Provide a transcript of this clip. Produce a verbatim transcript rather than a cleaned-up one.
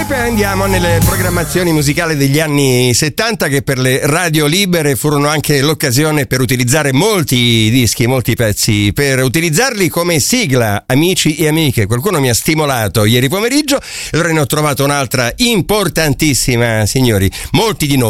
poi andiamo nelle programmazioni musicali degli anni settanta, che per le radio libere furono anche l'occasione per utilizzare molti dischi, molti pezzi, per utilizzarli come sigla, amici e amiche. Qualcuno mi ha stimolato ieri pomeriggio e allora ne ho trovato un'altra importantissima, signori. Molti di noi